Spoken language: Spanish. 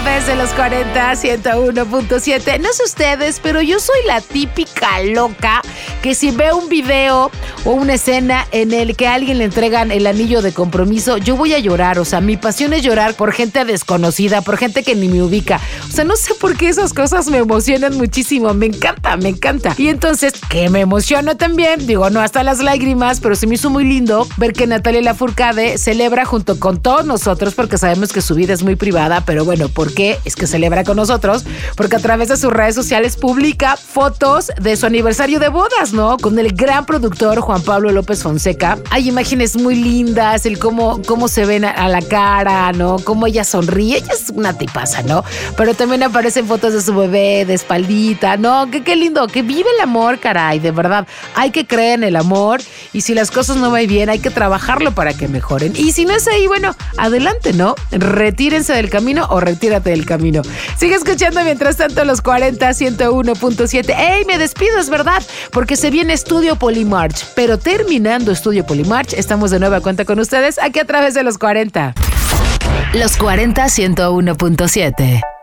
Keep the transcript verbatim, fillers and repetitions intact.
través de los cuarenta, ciento uno punto siete. No sé ustedes, pero yo soy la típica loca que si veo un video o una escena en el que a alguien le entregan el anillo de compromiso, yo voy a llorar. O sea, mi pasión es llorar por gente desconocida, por gente que ni me ubica. O sea, no sé por qué esas cosas me emocionan muchísimo. Me encanta, me encanta. Y entonces, que me emociona también, digo, no hasta las lágrimas, pero se me hizo muy lindo ver que Natalia Lafourcade celebra junto con todos nosotros, porque sabemos que su vida es muy privada, pero bueno, ¿por qué es que celebra con nosotros? Porque a través de sus redes sociales publica fotos de su aniversario de bodas, ¿no? Con el gran productor Juan Pablo López Fonseca. Hay imágenes muy lindas, el cómo, cómo se ven a, a la cara, ¿no? Cómo ella sonríe, ella es una tipaza, ¿no? Pero también aparecen fotos de su bebé, de espaldita, ¿no? Que qué lindo, que vive el amor, caray, de verdad. Hay que creer en el amor y si las cosas no van bien, hay que trabajarlo para que mejoren. Y si no es ahí, bueno, adelante, ¿no? Retírense del camino o retírate del camino. Sigue escuchando mientras tanto los cuarenta, ciento uno punto siete. ¡Ey, me despido, es verdad! Porque se viene Estudio Polymarch. Pero terminando Estudio Polymarch, estamos de nueva cuenta con ustedes aquí a través de los cuarenta. Los cuarenta, ciento uno punto siete.